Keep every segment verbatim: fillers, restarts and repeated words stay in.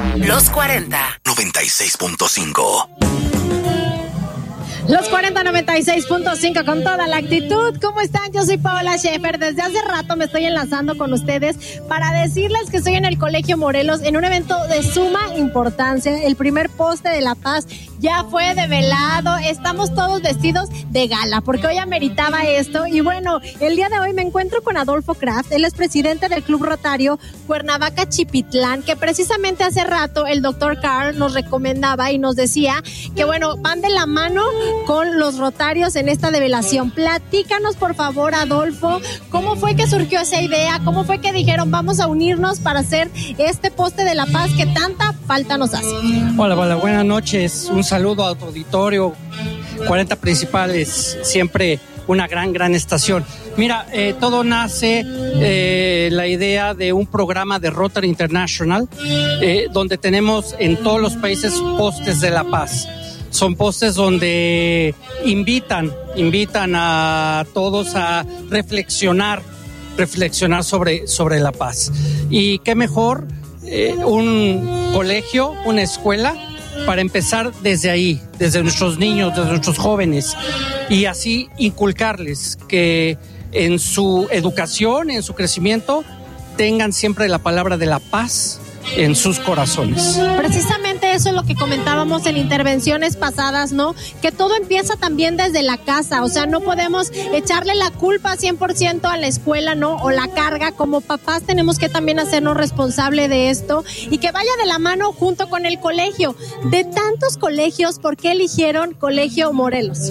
Los cuarenta. noventa y seis punto cinco. Los cuarenta noventa y seis punto cinco con toda la actitud. ¿Cómo están? Yo soy Paola Schaefer. Desde hace rato me estoy enlazando con ustedes para decirles que estoy en el Colegio Morelos en un evento de suma importancia. El primer poste de La Paz ya fue develado. Estamos todos vestidos de gala porque hoy ameritaba esto. Y bueno, el día de hoy me encuentro con Adolfo Kraft. Él es presidente del Club Rotario Cuernavaca Chipitlán, que precisamente hace rato el doctor Carl nos recomendaba y nos decía que bueno, van de la mano con los rotarios en esta develación. Platícanos, por favor, Adolfo, ¿cómo fue que surgió esa idea? ¿Cómo fue que dijeron vamos a unirnos para hacer este poste de La Paz que tanta falta nos hace? Hola, hola, buenas noches. Un saludo a tu auditorio. cuarenta principales, siempre una gran, gran estación. Mira, eh, todo nace eh, la idea de un programa de Rotary International, eh, donde tenemos en todos los países postes de La Paz. Son postes donde invitan, invitan a todos a reflexionar, reflexionar sobre, sobre la paz. Y qué mejor eh, un colegio, una escuela, para empezar desde ahí, desde nuestros niños, desde nuestros jóvenes, y así inculcarles que en su educación, en su crecimiento, tengan siempre la palabra de la paz en sus corazones. Precisamente eso es lo que comentábamos en intervenciones pasadas, ¿no? Que todo empieza también desde la casa, o sea, no podemos echarle la culpa cien por ciento a la escuela, ¿no? O la carga, como papás tenemos que también hacernos responsable de esto y que vaya de la mano junto con el colegio. De tantos colegios, ¿por qué eligieron Colegio Morelos?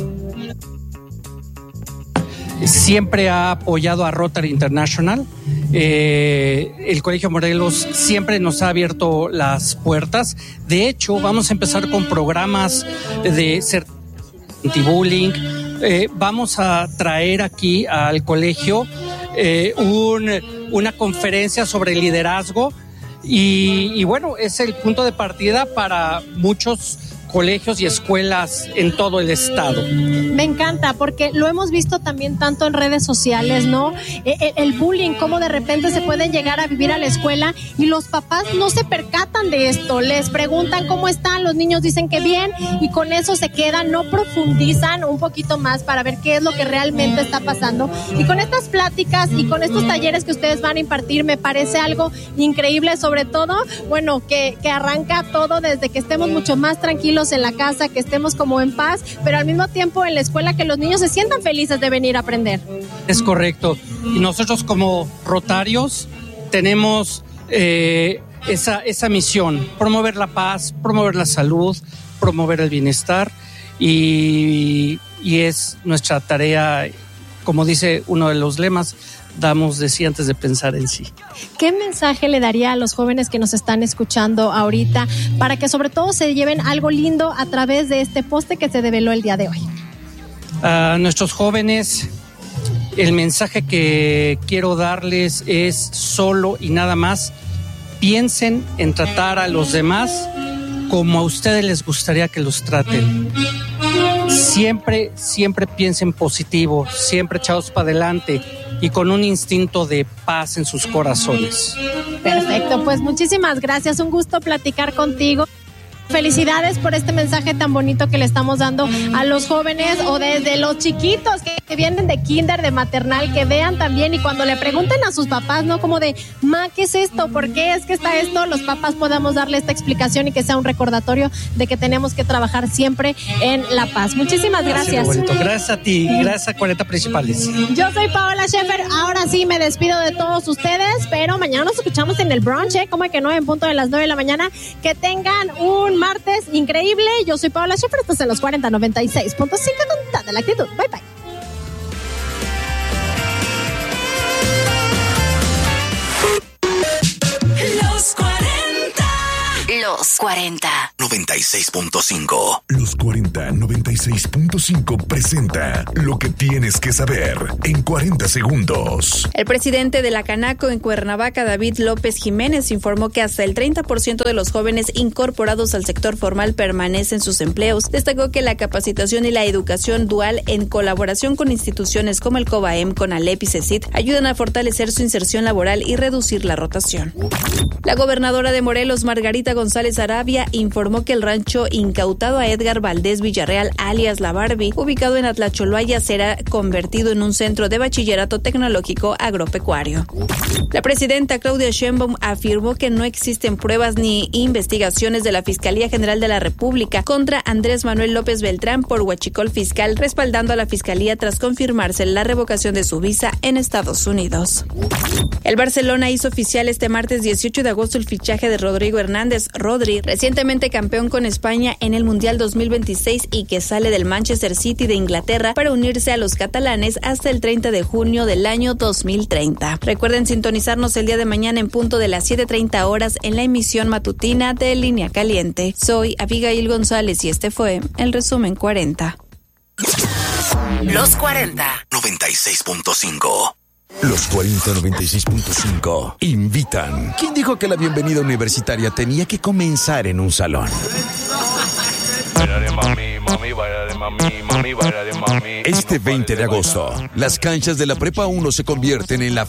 Siempre ha apoyado a Rotary International. Eh, el Colegio Morelos siempre nos ha abierto las puertas. De hecho, vamos a empezar con programas de anti-bullying. Eh, vamos a traer aquí al colegio eh, un, una conferencia sobre liderazgo y, y bueno, es el punto de partida para muchos colegios y escuelas en todo el estado. Me encanta porque lo hemos visto también tanto en redes sociales, ¿no? El, el bullying, cómo de repente se pueden llegar a vivir a la escuela y los papás no se percatan de esto, les preguntan cómo están, los niños dicen que bien y con eso se quedan, no profundizan un poquito más para ver qué es lo que realmente está pasando. Y con estas pláticas y con estos talleres que ustedes van a impartir me parece algo increíble, sobre todo, bueno, que, que arranca todo desde que estemos mucho más tranquilos en la casa, que estemos como en paz, pero al mismo tiempo en la escuela que los niños se sientan felices de venir a aprender. Es correcto. Y nosotros como rotarios tenemos eh, esa, esa misión, promover la paz, promover la salud, promover el bienestar y, y es nuestra tarea, como dice uno de los lemas, damos de sí antes de pensar en sí. ¿Qué mensaje le daría a los jóvenes que nos están escuchando ahorita para que sobre todo se lleven algo lindo a través de este poste que se develó el día de hoy? A nuestros jóvenes, el mensaje que quiero darles es solo y nada más, piensen en tratar a los demás como a ustedes les gustaría que los traten. Siempre, siempre piensen positivo, siempre echados para adelante y con un instinto de paz en sus corazones. Perfecto, pues muchísimas gracias, un gusto platicar contigo. Felicidades por este mensaje tan bonito que le estamos dando a los jóvenes o desde los chiquitos que, que vienen de kinder, de maternal, que vean también y cuando le pregunten a sus papás, ¿no? Como de, ma, ¿qué es esto? ¿Por qué es que está esto? Los papás podamos darle esta explicación y que sea un recordatorio de que tenemos que trabajar siempre en la paz. Muchísimas gracias. Gracias, gracias a ti, gracias a cuarenta principales. Yo soy Paola Schaefer, ahora sí me despido de todos ustedes, pero mañana nos escuchamos en el brunch, ¿eh? Como que no, en punto de las nueve de la mañana. Que tengan un martes increíble. Yo soy Paola Schaefer, estás en los cuarenta noventa y seis punto cinco con toda la actitud. Bye bye. Los cuarenta. Los cuarenta. noventa y seis punto cinco. Los cuarenta noventa y seis punto cinco presenta lo que tienes que saber en cuarenta segundos. El presidente de la Canaco en Cuernavaca, David López Jiménez, informó que hasta el treinta por ciento de los jóvenes incorporados al sector formal permanecen sus empleos. Destacó que la capacitación y la educación dual en colaboración con instituciones como el COBAEM, CONALEP y CECIT ayudan a fortalecer su inserción laboral y reducir la rotación. La gobernadora de Morelos, Margarita González González Arabia informó que el rancho incautado a Edgar Valdés Villarreal, alias La Barbie, ubicado en Atlacholoaya, será convertido en un centro de bachillerato tecnológico agropecuario. La presidenta Claudia Sheinbaum afirmó que no existen pruebas ni investigaciones de la Fiscalía General de la República contra Andrés Manuel López Beltrán por huachicol fiscal, respaldando a la Fiscalía tras confirmarse la revocación de su visa en Estados Unidos. El Barcelona hizo oficial este martes dieciocho de agosto el fichaje de Rodrigo Hernández, Rodri, recientemente campeón con España en el Mundial dos mil veintiséis y que sale del Manchester City de Inglaterra para unirse a los catalanes hasta el treinta de junio del año dos mil treinta. Recuerden sintonizarnos el día de mañana en punto de las siete treinta horas en la emisión matutina de Línea Caliente. Soy Abigail González y este fue el resumen cuarenta. Los cuarenta. noventa y seis punto cinco. Los cuarenta noventa y seis punto cinco invitan. ¿Quién dijo que la bienvenida universitaria tenía que comenzar en un salón? Este veinte de agosto, las canchas de la Prepa uno se convierten en la